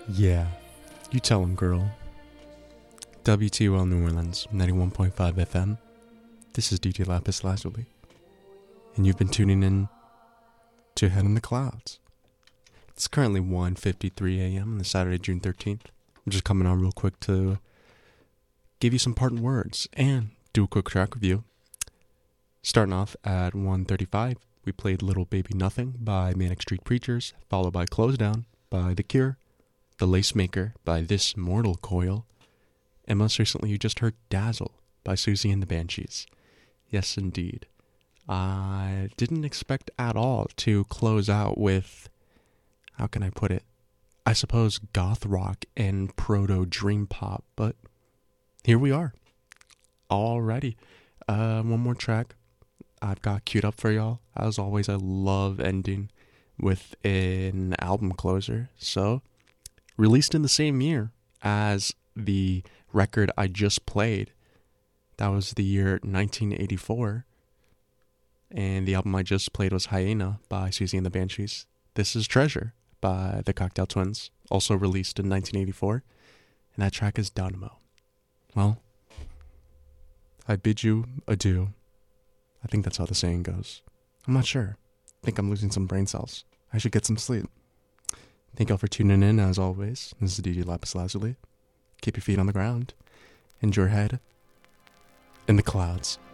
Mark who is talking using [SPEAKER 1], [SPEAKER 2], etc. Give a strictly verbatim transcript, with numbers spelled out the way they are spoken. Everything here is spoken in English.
[SPEAKER 1] Yeah, you tell him, girl. W T O L New Orleans, ninety-one point five F M. This is D J Lapis Lazuli. And you've been tuning in to Head in the Clouds. It's currently one fifty-three a.m. on the Saturday, June thirteenth. I'm just coming on real quick to give you some parting words and do a quick track review. Starting off at one thirty-five, we played Little Baby Nothing by Manic Street Preachers, followed by Close Down by The Cure, The Lace Maker by This Mortal Coil, and most recently you just heard Dazzle by Susie and the Banshees. Yes, indeed. I didn't expect at all to close out with, how can I put it, I suppose goth rock and proto dream pop, but here we are. Alrighty. Uh, one more track I've got queued up for y'all. As always, I love ending with an album closer. So, released in the same year as the record I just played. That was the year nineteen eighty-four. And the album I just played was Hyena by Susie and the Banshees. This is Treasure by the Cocktail Twins, also released in nineteen eighty-four. And that track is Dynamo. Well, I bid you adieu. I think that's how the saying goes. I'm not sure. I think I'm losing some brain cells. I should get some sleep. Thank y'all for tuning in, as always. This is D J Lapis Lazuli. Keep your feet on the ground and your head in the clouds.